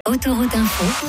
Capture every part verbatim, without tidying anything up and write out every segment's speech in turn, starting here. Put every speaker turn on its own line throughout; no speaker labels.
Autoroute Info.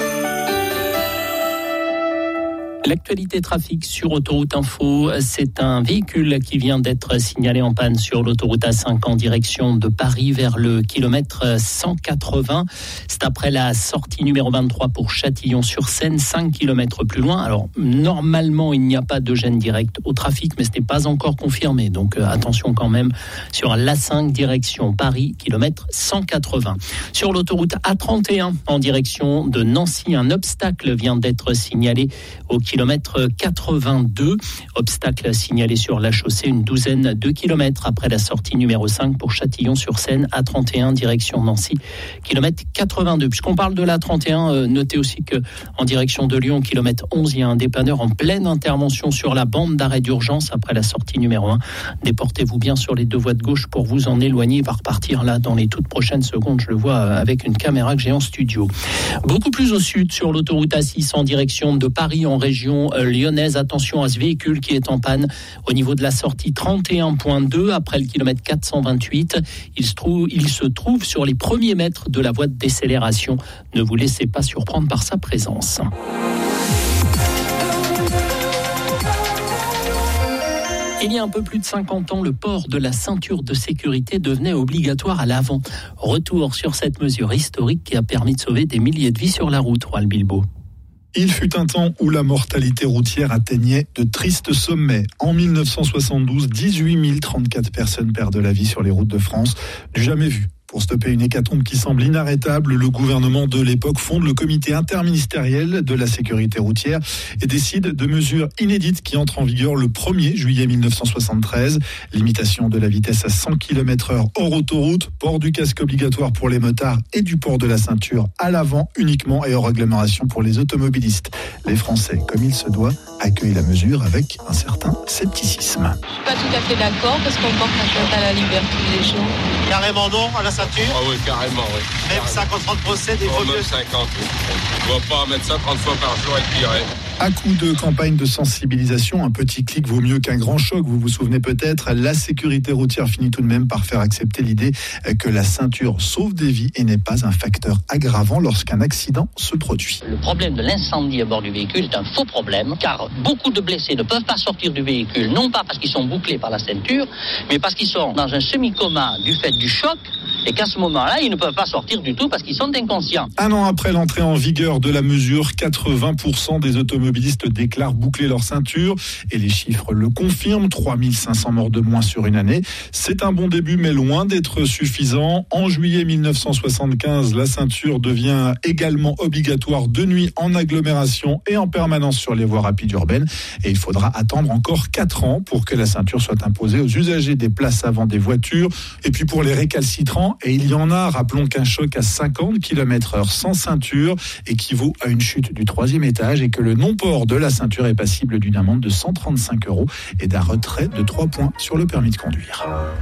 L'actualité trafic sur Autoroute Info, c'est un véhicule qui vient d'être signalé en panne sur l'autoroute A cinq en direction de Paris vers le kilomètre cent quatre-vingts. C'est après la sortie numéro vingt-trois pour Châtillon-sur-Seine, cinq kilomètres plus loin. Alors, normalement, il n'y a pas de gêne directe au trafic, mais ce n'est pas encore confirmé. Donc, euh, attention quand même sur l'A cinq direction Paris, kilomètre cent quatre-vingts. Sur l'autoroute A trente et un en direction de Nancy, un obstacle vient d'être signalé au kilomètre quatre-vingt-deux. Obstacle signalé sur la chaussée, une douzaine de kilomètres après la sortie numéro cinq pour Châtillon-sur-Seine, A trente et un direction Nancy, kilomètre quatre-vingt-deux. Puisqu'on parle de l'A trente et un, euh, notez aussi que en direction de Lyon, kilomètre onze, il y a un dépanneur en pleine intervention sur la bande d'arrêt d'urgence après la sortie numéro un. Déportez-vous bien sur les deux voies de gauche pour vous en éloigner. Il va repartir là dans les toutes prochaines secondes. Je le vois avec une caméra que j'ai en studio. Beaucoup plus au sud, sur l'autoroute A six en direction de Paris en région lyonnaise. Attention à ce véhicule qui est en panne au niveau de la sortie trente et un virgule deux après le kilomètre quatre cent vingt-huit. Il se trouve, il se trouve sur les premiers mètres de la voie de décélération. Ne vous laissez pas surprendre par sa présence. Il y a un peu plus de cinquante ans, le port de la ceinture de sécurité devenait obligatoire à l'avant. Retour sur cette mesure historique qui a permis de sauver des milliers de vies sur la route, Roald Bilbo.
Il fut un temps où la mortalité routière atteignait de tristes sommets. En dix-neuf cent soixante-douze, dix-huit mille trente-quatre personnes perdent la vie sur les routes de France. Du jamais vu. Pour stopper une hécatombe qui semble inarrêtable, le gouvernement de l'époque fonde le comité interministériel de la sécurité routière et décide de mesures inédites qui entrent en vigueur le premier juillet mille neuf cent soixante-treize. Limitation de la vitesse à cent kilomètres heure hors autoroute, port du casque obligatoire pour les motards et du port de la ceinture à l'avant uniquement et hors agglomération pour les automobilistes. Les Français, comme il se doit, accueillent la mesure avec un certain scepticisme.
Je suis pas tout à fait d'accord parce qu'on porte atteinte à la liberté des gens.
Carrément non à la ceinture.
Ah oui, carrément, oui.
Même cinquante procès des
oh,
vieux.
Même cinquante, oui. On ne va pas mettre ça trente fois par jour et tirer.
À coup de campagne de sensibilisation, un petit clic vaut mieux qu'un grand choc. Vous vous souvenez peut-être, la sécurité routière finit tout de même par faire accepter l'idée que la ceinture sauve des vies et n'est pas un facteur aggravant lorsqu'un accident se produit.
Le problème de l'incendie à bord du véhicule est un faux problème, car beaucoup de blessés ne peuvent pas sortir du véhicule, non pas parce qu'ils sont bouclés par la ceinture, mais parce qu'ils sont dans un semi-coma du fait du choc, et qu'à ce moment-là, ils ne peuvent pas sortir du tout parce qu'ils sont inconscients.
Un an après l'entrée en vigueur de la mesure, quatre-vingts pour cent des automobilistes déclarent boucler leur ceinture et les chiffres le confirment, trois mille cinq cents morts de moins sur une année. C'est un bon début mais loin d'être suffisant. En juillet mille neuf cent soixante-quinze, la ceinture devient également obligatoire de nuit en agglomération et en permanence sur les voies rapides urbaines et il faudra attendre encore quatre ans pour que la ceinture soit imposée aux usagers des places avant des voitures et puis pour les récalcitrants. Et il y en a, rappelons qu'un choc à cinquante kilomètres heure sans ceinture équivaut à une chute du troisième étage et que le non-port de la ceinture est passible d'une amende de cent trente-cinq euros et d'un retrait de trois points sur le permis de conduire.